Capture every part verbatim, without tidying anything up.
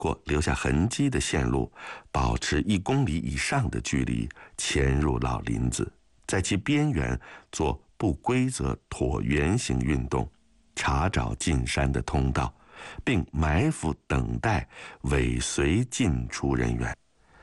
过留下痕迹的线路，保持一公里以上的距离，潜入老林子，在其边缘做不规则椭圆形运动，查找进山的通道，并埋伏等待尾随进出人员。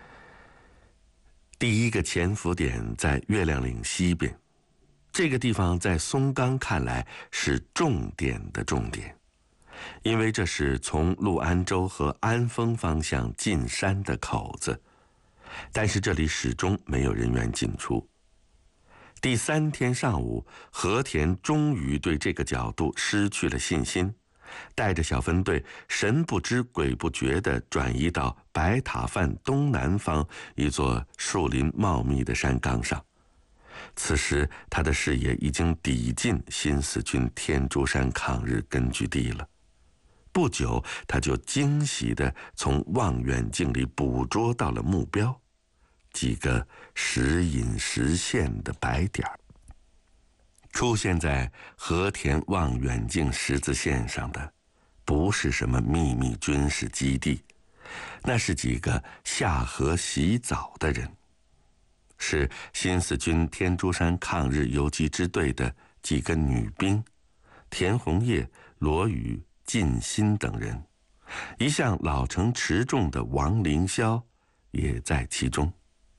第一个潜伏点在月亮岭西边，这个地方在松冈看来是重点的重点，因为这是从陆安州和安丰方向进山的口子，但是这里始终没有人员进出。第三天上午，和田终于对这个角度失去了信心，带着小分队神不知鬼不觉地转移到白塔范东南方一座树林茂密的山岗上。此时他的视野已经抵近新四军天竺山抗日根据地了。不久，他就惊喜地从望远镜里捕捉到了目标，几个时隐时现的白点儿。出现在和田望远镜十字线上的，不是什么秘密军事基地，那是几个下河洗澡的人，是新四军天竺山抗日游击支队的几个女兵，田红叶、罗宇、靳新等人，一向老成持重的王凌霄也在其中。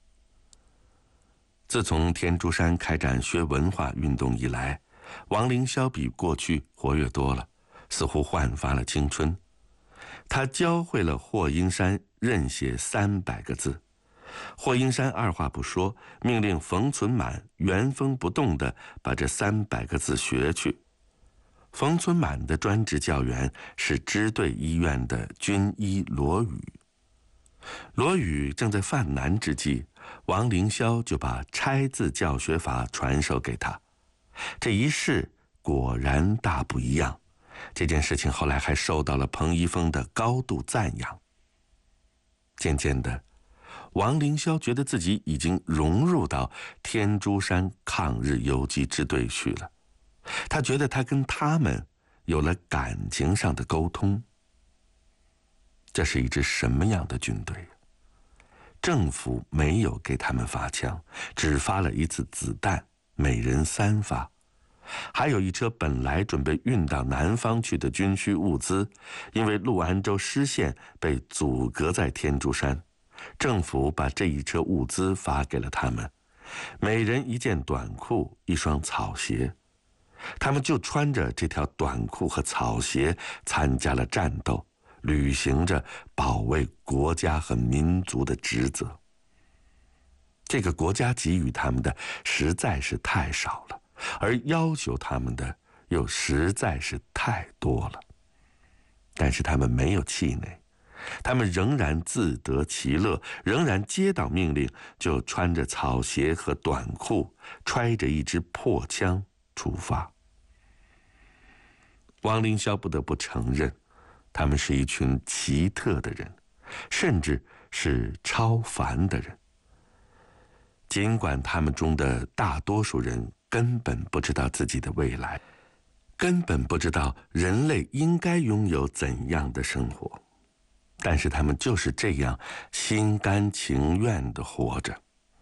自从天竺山开展学文化运动以来，王凌霄比过去活跃多了，似乎焕发了青春。他教会了霍英山认写三百个字，霍英山二话不说，命令冯存满原封不动地把这三百个字学去。冯存满的专职教员是支队医院的军医罗宇。罗宇正在犯难之际，王凌霄就把拆字教学法传授给他。这一试果然大不一样，这件事情后来还受到了彭一峰的高度赞扬。渐渐的，王凌霄觉得自己已经融入到天竺山抗日游击支队去了，他觉得他跟他们有了感情上的沟通。这是一支什么样的军队？政府没有给他们发枪，只发了一次子弹，每人三发。还有一车本来准备运到南方去的军需物资，因为陆安州失陷被阻隔在天竺山，政府把这一车物资发给了他们，每人一件短裤，一双草鞋。他们就穿着这条短裤和草鞋参加了战斗，履行着保卫国家和民族的职责。这个国家给予他们的实在是太少了，而要求他们的又实在是太多了。但是他们没有气馁，他们仍然自得其乐，仍然接到命令就穿着草鞋和短裤，揣着一支破枪出发。王凌霄不得不承认，他们是一群奇特的人，甚至是超凡的人。尽管他们中的大多数人根本不知道自己的未来，根本不知道人类应该拥有怎样的生活，但是他们就是这样心甘情愿地活着。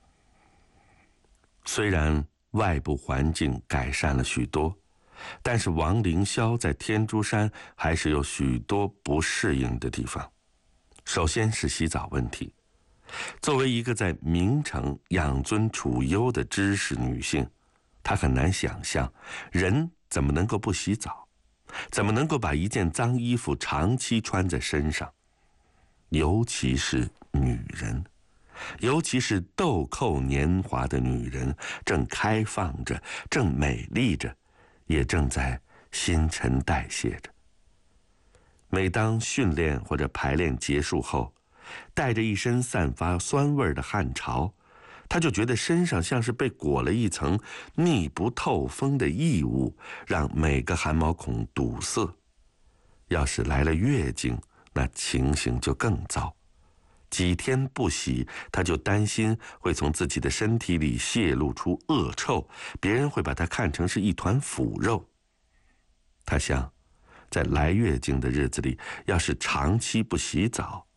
虽然外部环境改善了许多，但是王凌霄在天竺山还是有许多不适应的地方。首先是洗澡问题。作为一个在明城养尊处优的知识女性，她很难想象人怎么能够不洗澡，怎么能够把一件脏衣服长期穿在身上。尤其是女人，尤其是豆蔻年华的女人，正开放着，正美丽着，也正在新陈代谢着。每当训练或者排练结束后，带着一身散发酸味的汗潮，他就觉得身上像是被裹了一层密不透风的异物，让每个汗毛孔堵塞。要是来了月经，那情形就更糟。几天不洗，他就担心会从自己的身体里泄露出恶臭，别人会把他看成是一团腐肉。他想， 在来月经的日子里，要是长期不洗澡，